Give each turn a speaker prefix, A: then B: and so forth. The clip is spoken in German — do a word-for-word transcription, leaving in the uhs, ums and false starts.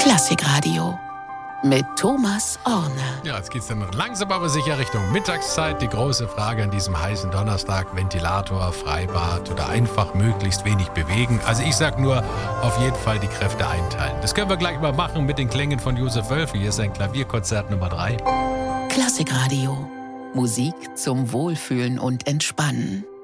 A: Klassikradio mit Thomas Orne.
B: Ja, jetzt geht's dann langsam aber sicher Richtung Mittagszeit. Die große Frage an diesem heißen Donnerstag: Ventilator, Freibad oder einfach möglichst wenig bewegen. Also ich sag nur, auf jeden Fall die Kräfte einteilen. Das können wir gleich mal machen mit den Klängen von Josef Wölfe. Hier ist sein Klavierkonzert Nummer drei.
A: Klassikradio. Musik zum Wohlfühlen und Entspannen.